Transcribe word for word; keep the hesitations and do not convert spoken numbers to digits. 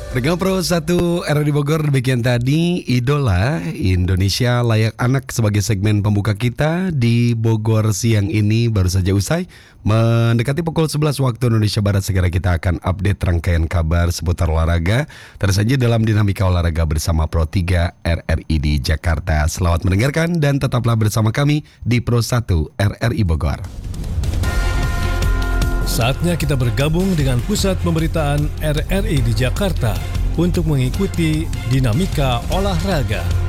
Regal Pro satu R R I Bogor, demikian tadi Idola Indonesia Layak Anak sebagai segmen pembuka kita di Bogor siang ini baru saja usai. Mendekati pukul sebelas waktu Indonesia Barat, segera kita akan update rangkaian kabar seputar olahraga. Terus saja dalam dinamika olahraga bersama Pro tiga R R I di Jakarta. Selamat mendengarkan dan tetaplah bersama kami di Pro satu R R I Bogor. Saatnya kita bergabung dengan Pusat Pemberitaan R R I di Jakarta untuk mengikuti dinamika olahraga.